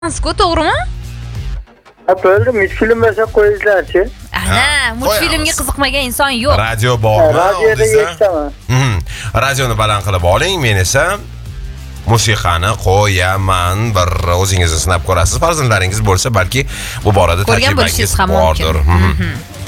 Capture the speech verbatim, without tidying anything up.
Ku to'g'rimi? Ha, bo'ldi, multfilm bo'lsa qo'yinglar-chi. Ana, multfilmga qiziqmagan inson yo'q. Radio bormi? Radioda eshitaman. Mhm. Radioni baland qilib oling, men esa musiqani qo'yaman. Bir o'zingizni sinab ko'rasiz. Farzandlaringiz bo'lsa, balki bu borada Ko'rgan bo'lishingiz tajribangiz ham bordir. mumkin. Mhm.